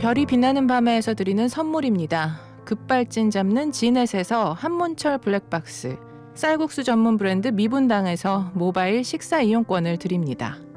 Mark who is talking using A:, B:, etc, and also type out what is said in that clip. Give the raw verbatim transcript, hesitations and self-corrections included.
A: 별이 빛나는 밤에서 드리는 선물입니다. 급발진 잡는 지넷에서 한문철 블랙박스, 쌀국수 전문 브랜드 미분당에서 모바일 식사 이용권을 드립니다.